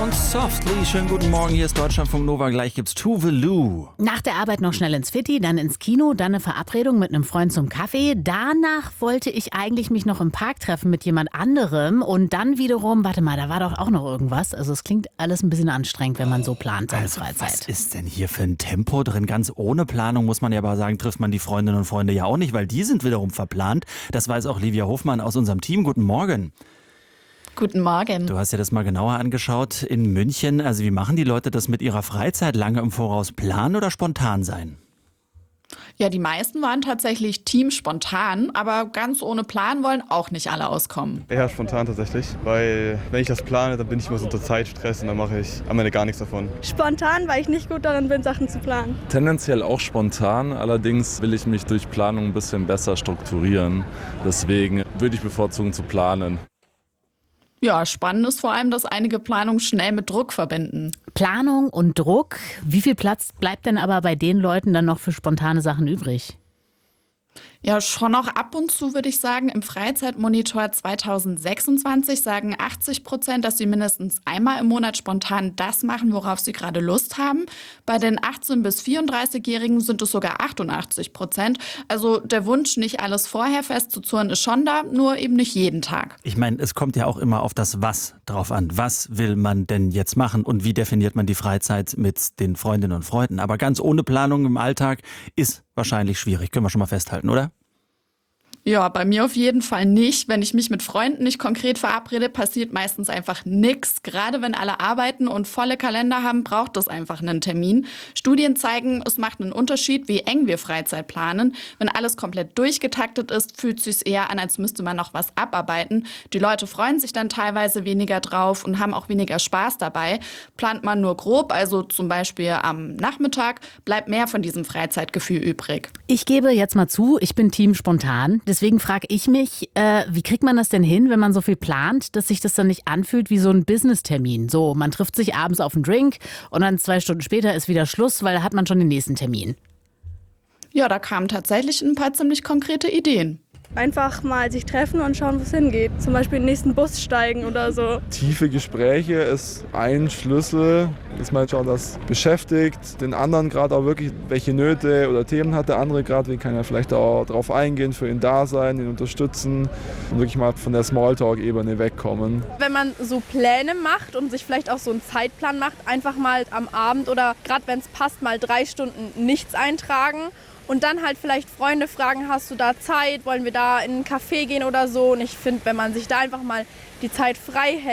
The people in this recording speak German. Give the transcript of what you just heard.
Und Softly, schönen guten Morgen, hier ist Deutschlandfunk Nova, gleich gibt's Tuve Lu. Nach der Arbeit noch schnell ins Fitti, dann ins Kino, dann eine Verabredung mit einem Freund zum Kaffee. Danach wollte ich eigentlich mich noch im Park treffen mit jemand anderem und dann wiederum, warte mal, da war doch auch noch irgendwas. Also es klingt alles ein bisschen anstrengend, wenn man so plant seine Freizeit. Was ist denn hier für ein Tempo drin? Ganz ohne Planung, muss man ja aber sagen, trifft man die Freundinnen und Freunde ja auch nicht, weil die sind wiederum verplant. Das weiß auch Livia Hofmann aus unserem Team. Guten Morgen. Guten Morgen. Du hast dir das mal genauer angeschaut in München. Also wie machen die Leute das mit ihrer Freizeit? Lange im Voraus planen oder spontan sein? Ja, die meisten waren tatsächlich teamspontan, aber ganz ohne Plan wollen auch nicht alle auskommen. Eher spontan tatsächlich, weil wenn ich das plane, dann bin ich immer so unter Zeitstress und dann mache ich am Ende gar nichts davon. Spontan, weil ich nicht gut darin bin, Sachen zu planen. Tendenziell auch spontan, allerdings will ich mich durch Planung ein bisschen besser strukturieren. Deswegen würde ich bevorzugen zu planen. Ja, spannend ist vor allem, dass einige Planungen schnell mit Druck verbinden. Planung und Druck. Wie viel Platz bleibt denn aber bei den Leuten dann noch für spontane Sachen übrig? Ja, schon auch ab und zu würde ich sagen, im Freizeitmonitor 2026 sagen 80%, dass sie mindestens einmal im Monat spontan das machen, worauf sie gerade Lust haben. Bei den 18- bis 34-Jährigen sind es sogar 88%. Also der Wunsch, nicht alles vorher festzuzurren, ist schon da, nur eben nicht jeden Tag. Ich meine, es kommt ja auch immer auf das Was drauf an. Was will man denn jetzt machen und wie definiert man die Freizeit mit den Freundinnen und Freunden? Aber ganz ohne Planung im Alltag ist wahrscheinlich schwierig. Können wir schon mal festhalten, oder? Ja, bei mir auf jeden Fall nicht. Wenn ich mich mit Freunden nicht konkret verabrede, passiert meistens einfach nichts. Gerade wenn alle arbeiten und volle Kalender haben, braucht es einfach einen Termin. Studien zeigen, es macht einen Unterschied, wie eng wir Freizeit planen. Wenn alles komplett durchgetaktet ist, fühlt es sich eher an, als müsste man noch was abarbeiten. Die Leute freuen sich dann teilweise weniger drauf und haben auch weniger Spaß dabei. Plant man nur grob, also zum Beispiel am Nachmittag, bleibt mehr von diesem Freizeitgefühl übrig. Ich gebe jetzt mal zu, ich bin Team spontan. Deswegen frage ich mich, wie kriegt man das denn hin, wenn man so viel plant, dass sich das dann nicht anfühlt wie so ein Business-Termin? So, man trifft sich abends auf einen Drink und dann 2 Stunden später ist wieder Schluss, weil da hat man schon den nächsten Termin. Ja, da kamen tatsächlich ein paar ziemlich konkrete Ideen. Einfach mal sich treffen und schauen, wo es hingeht. Zum Beispiel in den nächsten Bus steigen oder so. Tiefe Gespräche ist ein Schlüssel, dass man schaut, das beschäftigt den anderen gerade auch wirklich, welche Nöte oder Themen hat der andere gerade, wie kann er vielleicht auch darauf eingehen, für ihn da sein, ihn unterstützen und wirklich mal von der Smalltalk-Ebene wegkommen. Wenn man so Pläne macht und sich vielleicht auch so einen Zeitplan macht, einfach mal am Abend oder gerade wenn es passt, mal 3 Stunden nichts eintragen. Und dann halt vielleicht Freunde fragen, hast du da Zeit, wollen wir da in einen Café gehen oder so. Und ich finde, wenn man sich da einfach mal die Zeit frei hält,